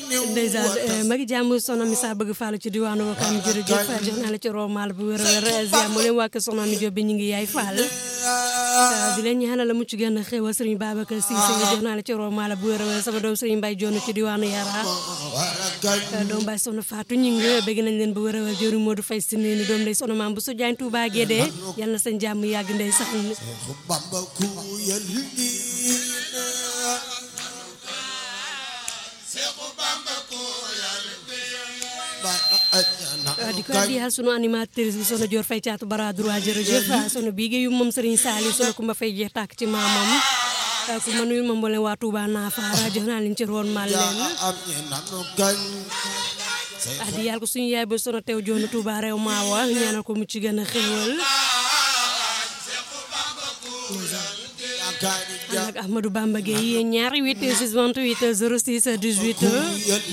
ndeysaan magi jàmm soxna mi sa bëgg faalu ci diwaanu Wakam jërëjëf jox naa la ci romal bu wér wér ziam mo leen waa kër soxna mi Jóob bi ñu ngi yaay faal di leen ñaanal la mucc gën a xéewal Serigne Babacar Cissé jox naa la ci romal bu wér wér sama doom Serigne Mbaye Joonu ci diwaanu Yara doom Baye soxna Fatou ñu ngi bëgg nañ leen bu wér wér jëru Modou Faye si ni doom day soxna maam bu su jaañ Touba Guédé yal na seen jàmm yàgg ndey sax di ko adiyal sunu animatrice bi sono Dior Faye Thiatou Bara droit jërëjëf sono bigé yu moom Serigne Sali sono Kumba Faye jeex tàkk ci maamam ku ma nuyul ma mboolem waa Touba Nafara jox naa leen ci roon mal leen adiyal ko suñu yaay ba sono teew joonu Touba réew maawa ñaanal ko mu ci gën a xéewal ak Ahmadou Bamba Gueye ñaari 8 6 28 06 18